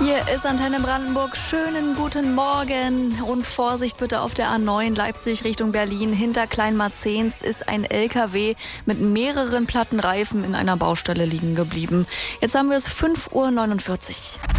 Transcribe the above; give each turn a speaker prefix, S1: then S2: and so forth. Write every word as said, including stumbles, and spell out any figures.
S1: Hier ist Antenne Brandenburg. Schönen guten Morgen und Vorsicht bitte auf der A neun Leipzig Richtung Berlin. Hinter Kleinmarzehns ist ein L K W mit mehreren platten Reifen in einer Baustelle liegen geblieben. Jetzt haben wir es fünf Uhr neunundvierzig.